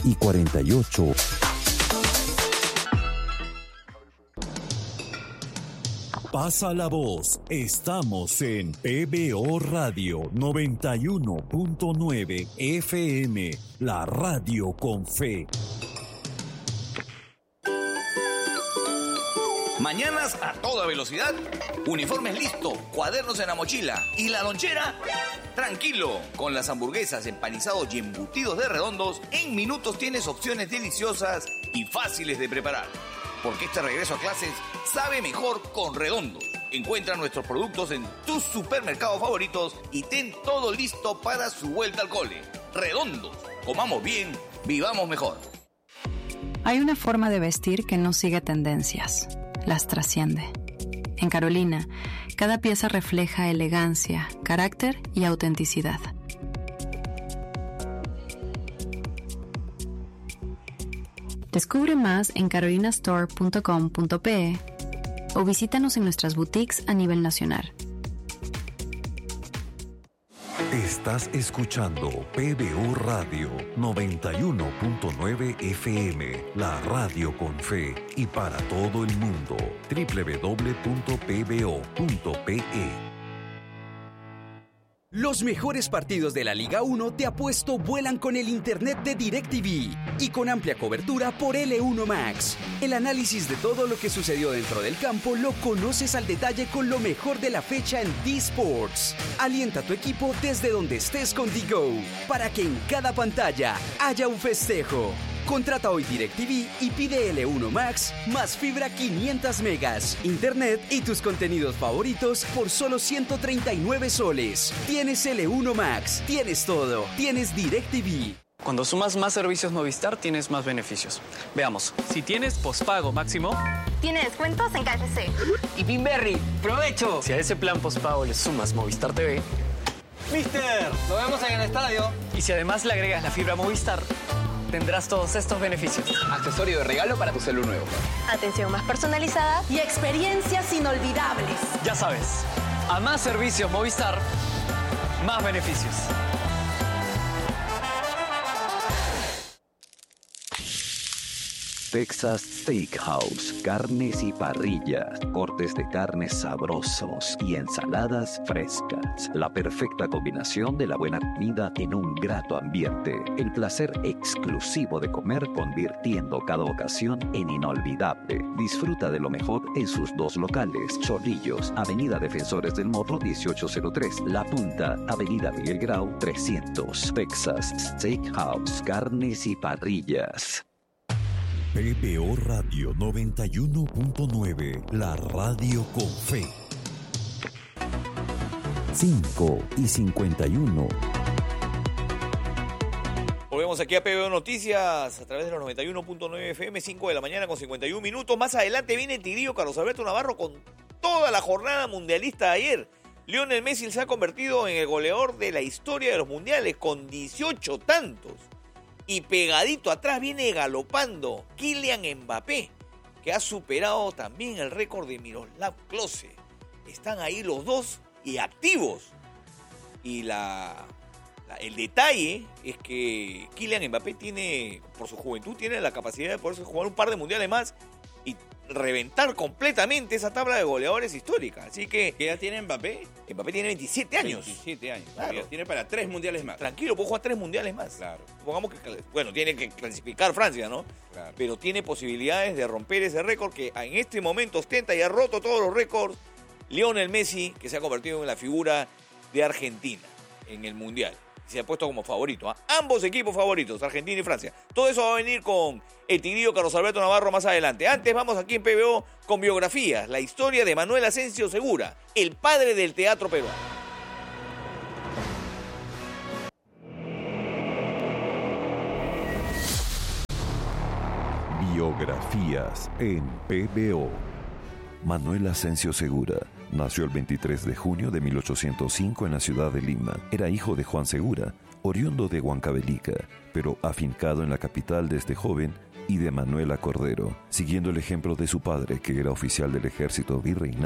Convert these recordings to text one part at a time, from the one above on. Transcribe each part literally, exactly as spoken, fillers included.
y cuarenta y ocho. Pasa la voz. Estamos en P B O Radio noventa y uno punto nueve F M, la radio con fe. Mañanas a toda velocidad, uniformes listos, cuadernos en la mochila y la lonchera. Tranquilo, con las hamburguesas, empanizados y embutidos de Redondos, en minutos tienes opciones deliciosas y fáciles de preparar. Porque este regreso a clases sabe mejor con Redondos. Encuentra nuestros productos en tus supermercados favoritos y ten todo listo para su vuelta al cole. Redondos, comamos bien, vivamos mejor. Hay una forma de vestir que no sigue tendencias, las trasciende. En Carolina, cada pieza refleja elegancia, carácter y autenticidad. Descubre más en carolina store punto com punto pe o visítanos en nuestras boutiques a nivel nacional. Estás escuchando P B O Radio noventa y uno punto nueve F M, la radio con fe y para todo el mundo. doble u doble u doble u punto p b o punto p e. Los mejores partidos de la Liga uno te apuesto vuelan con el internet de DirecTV y con amplia cobertura por L uno Max. El análisis de todo lo que sucedió dentro del campo lo conoces al detalle con lo mejor de la fecha en D-Sports. Alienta a tu equipo desde donde estés con D-Go para que en cada pantalla haya un festejo. Contrata hoy DirecTV y pide L uno Max más fibra quinientos megas, internet y tus contenidos favoritos por solo ciento treinta y nueve soles. Tienes L uno Max, tienes todo, tienes DirecTV. Cuando sumas más servicios Movistar, tienes más beneficios. Veamos, si tienes pospago máximo, tiene descuentos en K F C. Y Pinberry, ¡provecho! Si a ese plan pospago le sumas Movistar T V, ¡Mister! ¡Nos vemos en el estadio! Y si además le agregas la fibra Movistar, tendrás todos estos beneficios. Accesorio de regalo para tu celu nuevo. Atención más personalizada y experiencias inolvidables. Ya sabes, a más servicios Movistar, más beneficios. Texas Steakhouse, carnes y parrillas, cortes de carnes sabrosos y ensaladas frescas. La perfecta combinación de la buena comida en un grato ambiente. El placer exclusivo de comer convirtiendo cada ocasión en inolvidable. Disfruta de lo mejor en sus dos locales. Chorrillos, Avenida Defensores del Morro dieciocho cero tres. La Punta, Avenida Miguel Grau trescientos. Texas Steakhouse, carnes y parrillas. P B O Radio noventa y uno punto nueve, la radio con fe. cinco y cincuenta y uno. Volvemos aquí a P B O Noticias a través de los noventa y uno punto nueve F M, cinco de la mañana con cincuenta y un minutos. Más adelante viene el Tigrillo Carlos Alberto Navarro con toda la jornada mundialista de ayer. Lionel Messi se ha convertido en el goleador de la historia de los mundiales con dieciocho tantos. Y pegadito atrás viene galopando Kylian Mbappé, que ha superado también el récord de Miroslav Klose. Están ahí los dos y activos. Y la, la, el detalle es que Kylian Mbappé tiene, por su juventud, tiene la capacidad de poderse jugar un par de mundiales más y reventar completamente esa tabla de goleadores histórica. Así que... ¿Qué edad tiene Mbappé? Mbappé tiene veintisiete años. veintisiete años. Claro. Tiene para tres mundiales más. Tranquilo, puede jugar tres mundiales más. Claro. Supongamos que, bueno, tiene que clasificar Francia, ¿no? Claro. Pero tiene posibilidades de romper ese récord que en este momento ostenta y ha roto todos los récords Lionel Messi, que se ha convertido en la figura de Argentina en el Mundial. Se ha puesto como favorito. ¿eh? Ambos equipos favoritos, Argentina y Francia. Todo eso va a venir con el Tigrillo Carlos Alberto Navarro más adelante. Antes vamos aquí en P B O con biografías. La historia de Manuel Asensio Segura, el padre del teatro peruano. Biografías en P B O. Manuel Asensio Segura nació el veintitrés de junio de mil ochocientos cinco en la ciudad de Lima. Era hijo de Juan Segura, oriundo de Huancavelica, pero afincado en la capital desde joven, y de Manuela Cordero. Siguiendo el ejemplo de su padre, que era oficial del ejército virreinal,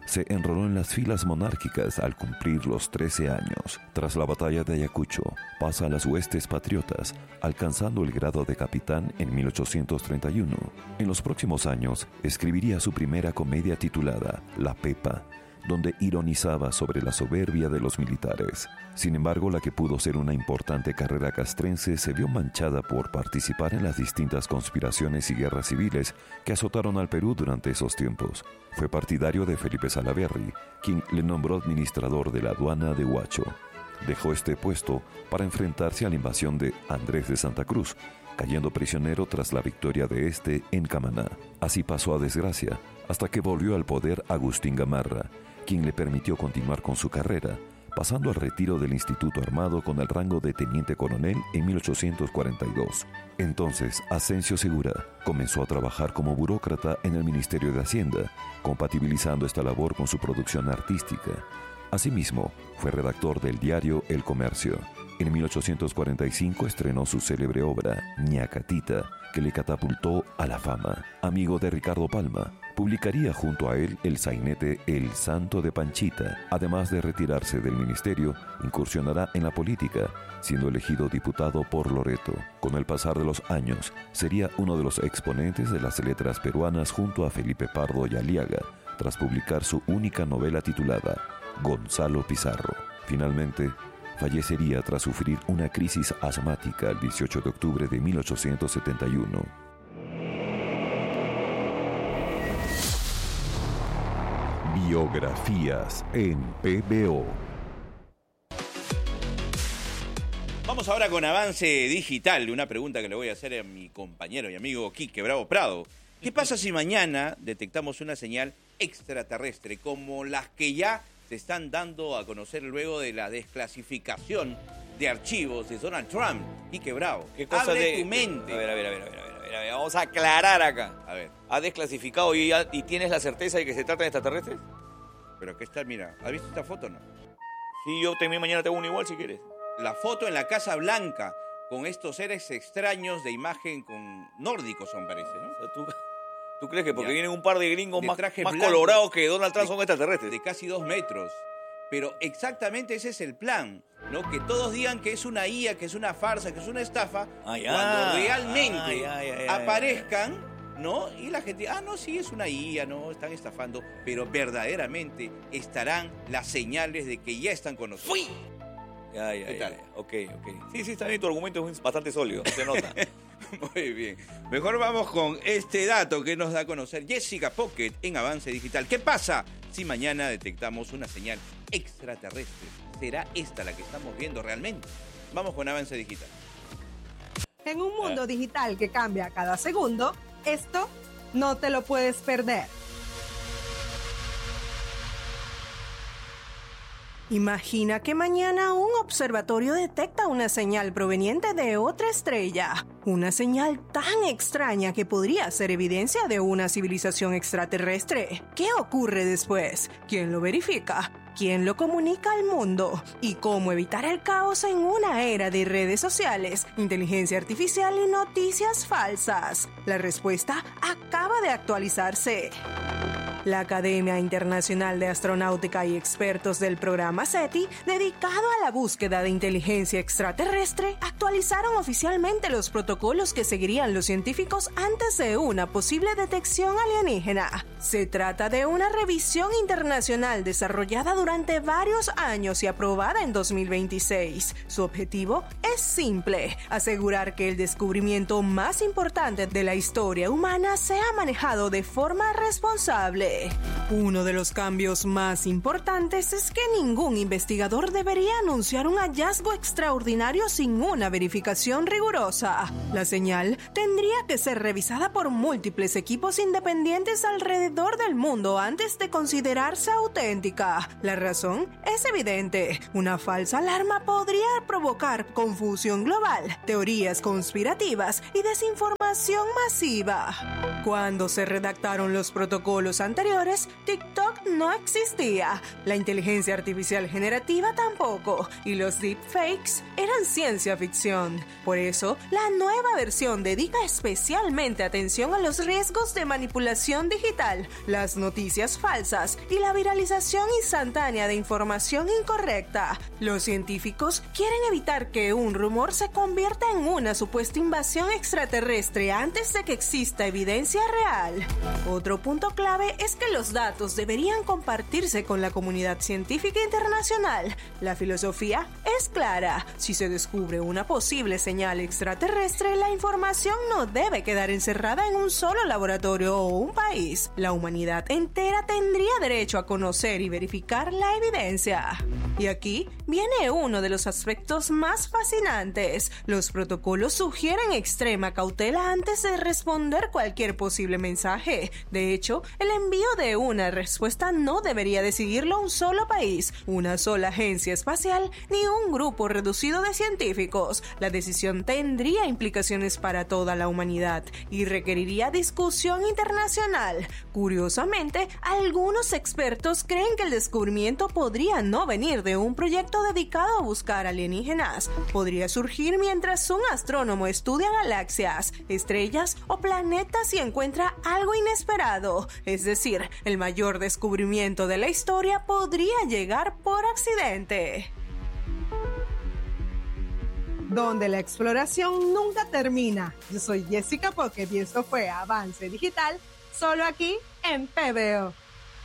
se enroló en las filas monárquicas al cumplir los trece años. Tras la batalla de Ayacucho, pasa a las huestes patriotas, alcanzando el grado de capitán en mil ochocientos treinta y uno. En los próximos años, escribiría su primera comedia titulada La Pepa, donde ironizaba sobre la soberbia de los militares. Sin embargo, la que pudo ser una importante carrera castrense se vio manchada por participar en las distintas conspiraciones y guerras civiles que azotaron al Perú durante esos tiempos. Fue partidario de Felipe Salaverry, quien le nombró administrador de la aduana de Huacho. Dejó este puesto para enfrentarse a la invasión de Andrés de Santa Cruz, cayendo prisionero tras la victoria de este en Camaná. Así pasó a desgracia, hasta que volvió al poder Agustín Gamarra, quien le permitió continuar con su carrera, pasando al retiro del Instituto Armado con el rango de teniente coronel en mil ochocientos cuarenta y dos. Entonces, Ascencio Segura comenzó a trabajar como burócrata en el Ministerio de Hacienda, compatibilizando esta labor con su producción artística. Asimismo, fue redactor del diario El Comercio. En mil ochocientos cuarenta y cinco estrenó su célebre obra, Ñacatita, que le catapultó a la fama. Amigo de Ricardo Palma, publicaría junto a él el sainete El Santo de Panchita. Además de retirarse del ministerio, incursionará en la política, siendo elegido diputado por Loreto. Con el pasar de los años, sería uno de los exponentes de las letras peruanas junto a Felipe Pardo y Aliaga, tras publicar su única novela titulada Gonzalo Pizarro. Finalmente, fallecería tras sufrir una crisis asmática el dieciocho de octubre de mil ochocientos setenta y uno. Biografías en P B O. Vamos ahora con avance digital. Una pregunta que le voy a hacer a mi compañero y amigo Quique Bravo Prado. ¿Qué pasa si mañana detectamos una señal extraterrestre como las que ya se están dando a conocer luego de la desclasificación de archivos de Donald Trump? Quique Bravo, ¿qué cosa abre de tu mente? A ver, a ver, a ver, a ver, a ver, a ver, vamos a aclarar acá. A ver. ¿Ha desclasificado y, ya, y tienes la certeza de que se trata de extraterrestres? Pero aquí está, mira, ¿has visto esta foto o no? Sí, yo también mañana tengo una igual si quieres. La foto en la Casa Blanca con estos seres extraños de imagen con nórdicos son, parece, ¿no? O sea, ¿tú, ¿tú crees que porque Ya. vienen un par de gringos De más, traje más blanco, colorados que Donald Trump de- son extraterrestres? de casi dos metros? Pero exactamente ese es el plan, ¿no? Que todos digan que es una I A, que es una farsa, que es una estafa, Ah, ya. cuando realmente Ah, ya, ya, ya, ya. aparezcan, ¿no? Y la gente, ah, no, sí, es una I A, no, están estafando, pero verdaderamente estarán las señales de que ya están con nosotros. ¡Fui! Ya, ya, ¿Qué ya, tal? ya. Ok, ok. Sí, sí, está bien, tu argumento es bastante sólido, se nota. Muy bien. Mejor vamos con este dato que nos da a conocer Jessica Pocket en Avance Digital. ¿Qué pasa si mañana detectamos una señal extraterrestre? ¿Será esta la que estamos viendo realmente? Vamos con Avance Digital. En un mundo digital que cambia cada segundo, esto no te lo puedes perder. Imagina que mañana un observatorio detecta una señal proveniente de otra estrella. Una señal tan extraña que podría ser evidencia de una civilización extraterrestre. ¿Qué ocurre después? ¿Quién lo verifica? ¿Quién lo comunica al mundo? ¿Y cómo evitar el caos en una era de redes sociales, inteligencia artificial y noticias falsas? La respuesta acaba de actualizarse. La Academia Internacional de Astronáutica y expertos del programa SETI, dedicado a la búsqueda de inteligencia extraterrestre, actualizaron oficialmente los protocolos que seguirían los científicos antes de una posible detección alienígena. Se trata de una revisión internacional desarrollada durante varios años y aprobada en dos mil veintiséis. Su objetivo es simple: asegurar que el descubrimiento más importante de la historia humana sea manejado de forma responsable. Uno de los cambios más importantes es que ningún investigador debería anunciar un hallazgo extraordinario sin una verificación rigurosa. La señal tendría que ser revisada por múltiples equipos independientes alrededor del mundo antes de considerarse auténtica. La razón es evidente: una falsa alarma podría provocar confusión global, teorías conspirativas y desinformación masiva. Cuando se redactaron los protocolos anteriores, TikTok no existía, la inteligencia artificial generativa tampoco, y los deepfakes eran ciencia ficción. Por eso, la nueva versión dedica especialmente atención a los riesgos de manipulación digital, las noticias falsas y la viralización instantánea de información incorrecta. Los científicos quieren evitar que un rumor se convierta en una supuesta invasión extraterrestre antes de que exista evidencia real. Otro punto clave es que los datos deberían compartirse con la comunidad científica internacional. La filosofía es clara. Si se descubre una posible señal extraterrestre, la información no debe quedar encerrada en un solo laboratorio o un país. La humanidad entera tendría derecho a conocer y verificar la evidencia. Y aquí viene uno de los aspectos más fascinantes. Los protocolos sugieren extrema cautela antes de responder cualquier posible mensaje. De hecho, el envío de una respuesta no debería decidirlo un solo país, una sola agencia espacial, ni un grupo reducido de científicos. La decisión tendría implicaciones para toda la humanidad y requeriría discusión internacional. Curiosamente, algunos expertos creen que el descubrimiento podría no venir de un proyecto dedicado a buscar alienígenas. Podría surgir mientras un astrónomo estudia galaxias, estrellas o planetas y encuentra algo inesperado. Es decir, el mayor descubrimiento de la historia podría llegar por accidente. Donde la exploración nunca termina. Yo soy Jessica Pocket y esto fue Avance Digital, solo aquí en P B O.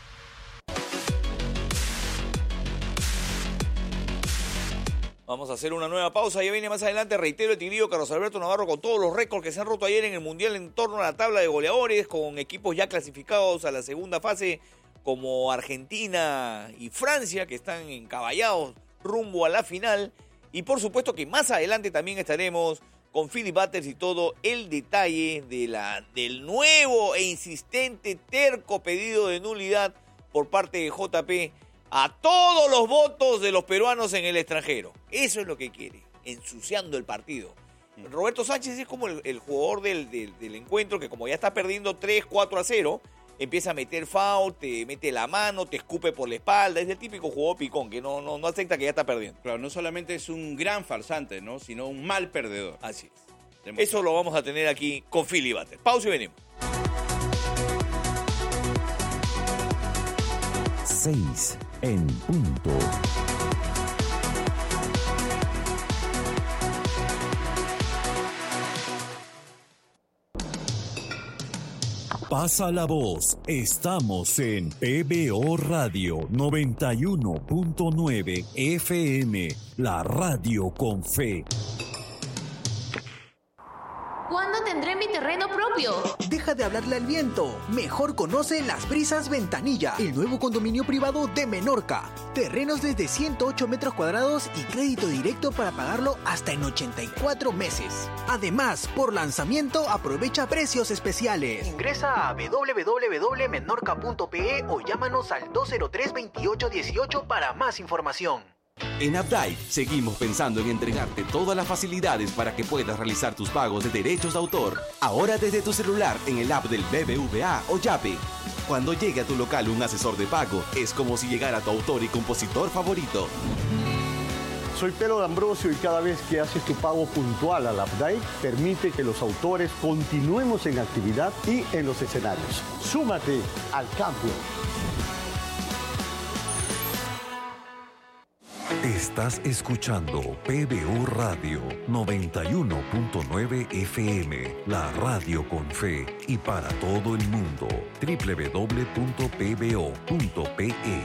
Vamos a hacer una nueva pausa. Ya viene más adelante, reitero, el tigrillo Carlos Alberto Navarro con todos los récords que se han roto ayer en el Mundial en torno a la tabla de goleadores, con equipos ya clasificados a la segunda fase como Argentina y Francia, que están encaballados rumbo a la final. Y por supuesto que más adelante también estaremos con Philip Butters y todo el detalle de la, del nuevo e insistente terco pedido de nulidad por parte de J P a todos los votos de los peruanos en el extranjero. Eso es lo que quiere, ensuciando el partido. Roberto Sánchez es como el, el jugador del, del, del encuentro que, como ya está perdiendo tres, cuatro a cero, empieza a meter foul, te mete la mano, te escupe por la espalda. Es el típico jugador picón que no, no, no acepta que ya está perdiendo. Claro, no solamente es un gran farsante, ¿no?, sino un mal perdedor. Así es. Eso lo vamos a tener aquí con Philly Butter. Pausa y venimos. Seis en punto. Pasa la voz. Estamos en P B O Radio noventa y uno punto nueve F M, la radio con fe. ¿Cuándo tendré mi terreno propio? Deja de hablarle al viento. Mejor conoce Las Brisas Ventanilla, el nuevo condominio privado de Menorca. Terrenos desde ciento ocho metros cuadrados y crédito directo para pagarlo hasta en ochenta y cuatro meses. Además, por lanzamiento, aprovecha precios especiales. Ingresa a w w w punto menorca punto p e o llámanos al dos cero tres, veintiocho dieciocho para más información. En Updike seguimos pensando en entregarte todas las facilidades para que puedas realizar tus pagos de derechos de autor. Ahora desde tu celular en el app del B B V A o Yape. Cuando llegue a tu local un asesor de pago, es como si llegara tu autor y compositor favorito. Soy Pedro D'Ambrosio y cada vez que haces tu pago puntual al Updike, permite que los autores continuemos en actividad y en los escenarios. Súmate al cambio. Estás escuchando P B O Radio noventa y uno punto nueve F M, la radio con fe y para todo el mundo. doble u doble u doble u punto p b o punto p e.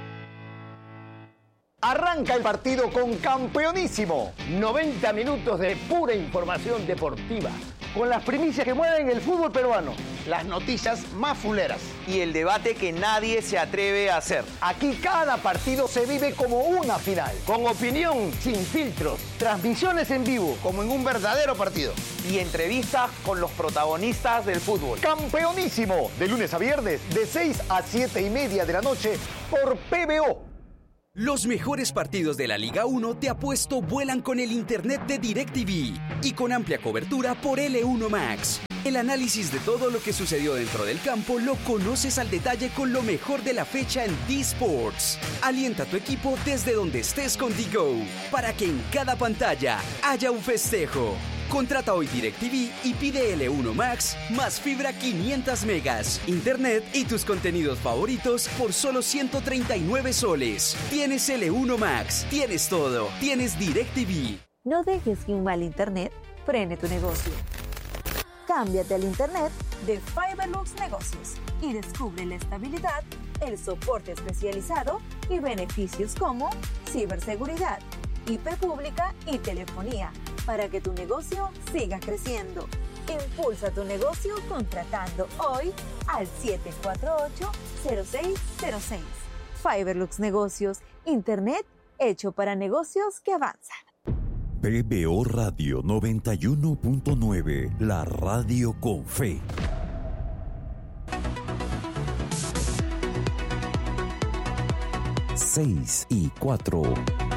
Arranca el partido con Campeonísimo. noventa minutos de pura información deportiva, con las primicias que mueven el fútbol peruano, las noticias más fuleras y el debate que nadie se atreve a hacer. Aquí cada partido se vive como una final, con opinión sin filtros, transmisiones en vivo como en un verdadero partido y entrevistas con los protagonistas del fútbol. Campeonísimo, de lunes a viernes, de seis a siete y media de la noche por P B O. Los mejores partidos de la Liga uno te apuesto vuelan con el internet de DirecTV y con amplia cobertura por L uno Max. El análisis de todo lo que sucedió dentro del campo lo conoces al detalle con lo mejor de la fecha en D-Sports. Alienta a tu equipo desde donde estés con D-Go, para que en cada pantalla haya un festejo. Contrata hoy DirecTV y pide L uno Max más fibra quinientos megas, internet y tus contenidos favoritos por solo ciento treinta y nueve soles. Tienes L uno Max, tienes todo, tienes DirecTV. No dejes que un mal internet frene tu negocio. Cámbiate al internet de Fiberlux Negocios y descubre la estabilidad, el soporte especializado y beneficios como ciberseguridad, I P pública y telefonía, para que tu negocio siga creciendo. Impulsa tu negocio contratando hoy al siete cuatro ocho, cero seis cero seis. Fiberlux Negocios, internet hecho para negocios que avanzan. P B O Radio noventa y uno punto nueve, la radio con fe. Seis y cuatro.